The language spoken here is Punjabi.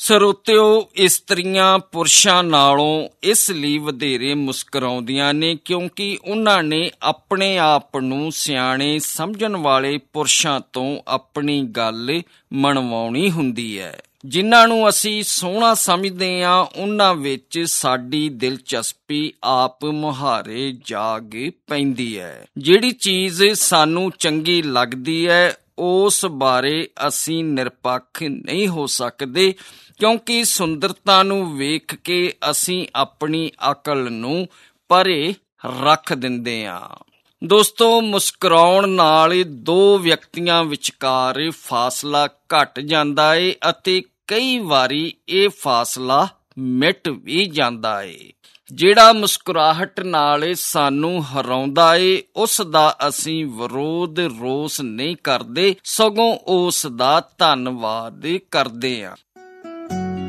ਸਰੋਤਿਓ, ਇਸਤਰੀਆਂ ਪੁਰਸ਼ਾਂ ਨਾਲੋਂ ਇਸ ਲਈ ਵਧੇਰੇ ਮੁਸਕਰਾਉਂਦੀਆਂ ਨੇ ਕਿਉਂਕਿ ਉਹਨਾਂ ਨੇ ਆਪਣੇ ਆਪ ਨੂੰ ਸਿਆਣੇ ਸਮਝਣ ਵਾਲੇ ਪੁਰਸ਼ਾਂ ਤੋਂ ਆਪਣੀ ਗੱਲ ਮਨਵਾਉਣੀ ਹੁੰਦੀ ਹੈ। ਜਿਨ੍ਹਾਂ ਨੂੰ ਅਸੀਂ ਸੋਹਣਾ ਸਮਝਦੇ ਹਾਂ ਉਹਨਾਂ ਵਿੱਚ ਸਾਡੀ ਦਿਲਚਸਪੀ ਆਪ ਮੁਹਾਰੇ ਜਾਗ ਪੈਂਦੀ ਹੈ। ਜਿਹੜੀ ਚੀਜ਼ ਸਾਨੂੰ ਚੰਗੀ ਲੱਗਦੀ ਹੈ ਉਸ ਬਾਰੇ ਅਸੀਂ ਨਿਰਪੱਖ ਨਹੀਂ ਹੋ ਸਕਦੇ ਕਿਉਂਕਿ ਸੁੰਦਰਤਾ ਨੂੰ ਵੇਖ ਕੇ ਅਸੀਂ ਆਪਣੀ ਅਕਲ ਨੂੰ ਪਰੇ ਰੱਖ ਦਿੰਦੇ ਹਾਂ। ਦੋਸਤੋ, ਮੁਸਕਰਾਉਣ ਨਾਲ ਦੋ ਵਿਅਕਤੀਆਂ ਵਿਚਕਾਰ ਫਾਸਲਾ ਘਟ ਜਾਂਦਾ ਏ ਅਤੇ ਕਈ ਵਾਰੀ ਇਹ ਫਾਸਲਾ ਮਿਟ ਵੀ ਜਾਂਦਾ ਏ। ਜਿਹੜਾ ਮੁਸਕਰਾਹਟ ਨਾਲ ਸਾਨੂੰ ਹਰਾਉਂਦਾ ਏ ਉਸ ਦਾ ਅਸੀਂ ਵਿਰੋਧ ਰੋਸ ਨਹੀਂ ਕਰਦੇ, ਸਗੋਂ ਉਸ ਦਾ ਧੰਨਵਾਦ ਕਰਦੇ ਹਾਂ।